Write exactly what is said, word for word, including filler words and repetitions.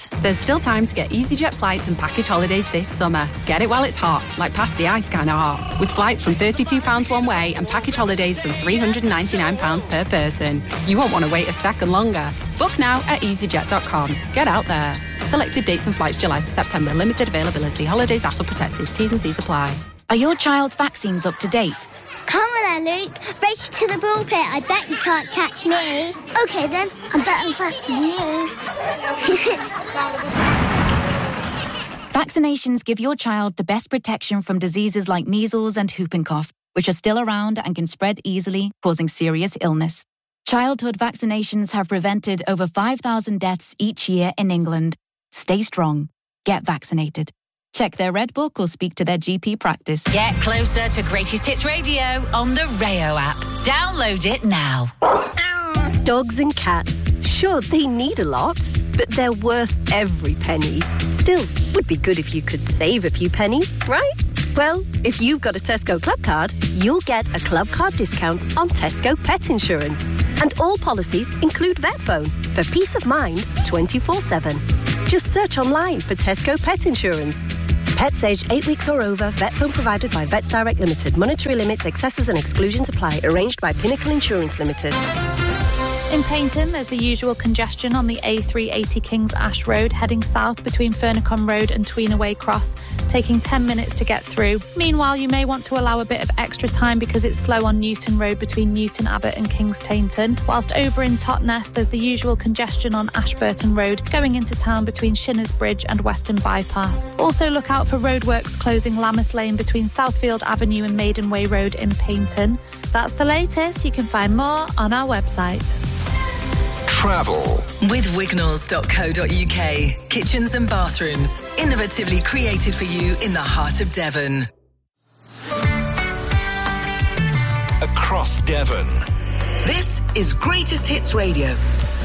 But there's still time to get EasyJet flights and package holidays this summer. Get it while it's hot, like past the ice kind of hot, with flights from thirty-two pounds one way and package holidays from three hundred ninety-nine pounds per person. You won't want to wait a second longer. Book now at easyjet dot com. Get out there. Selected dates and flights July to September. Limited availability. Holidays after protected. T's and C's apply. Are your child's vaccines up to date? Come on then, Luke. Race to the ball pit. I bet you can't catch me. OK then. I'm better and faster than you. Vaccinations give your child the best protection from diseases like measles and whooping cough, which are still around and can spread easily, causing serious illness. Childhood vaccinations have prevented over five thousand deaths each year in England. Stay strong. Get vaccinated. Check their Red Book or speak to their G P practice. Get closer to Greatest Hits Radio on the Rayo app. Download it now. Dogs and cats, sure, they need a lot, but they're worth every penny. Still, would be good if you could save a few pennies, right? Well, if you've got a Tesco Club card, you'll get a Club card discount on Tesco Pet Insurance. And all policies include Vet Phone for peace of mind twenty-four seven. Just search online for Tesco Pet Insurance. Pets aged eight weeks or over, vet phone provided by Vets Direct Limited. Monetary limits, excesses and exclusions apply. Arranged by Pinnacle Insurance Limited. In Paignton, there's the usual congestion on the A three eighty Kings Ash Road, heading south between Furnacombe Road and Tweenaway Cross, taking ten minutes to get through. Meanwhile, you may want to allow a bit of extra time because it's slow on Newton Road between Newton Abbot and Kings Tainton. Whilst over in Totnes, there's the usual congestion on Ashburton Road, going into town between Shinners Bridge and Western Bypass. Also look out for roadworks closing Lammas Lane between Southfield Avenue and Maidenway Road in Paignton. That's the latest. You can find more on our website. Travel with wignalls dot co dot uk. Kitchens and bathrooms, innovatively created for you in the heart of Devon. Across Devon. This is Greatest Hits Radio,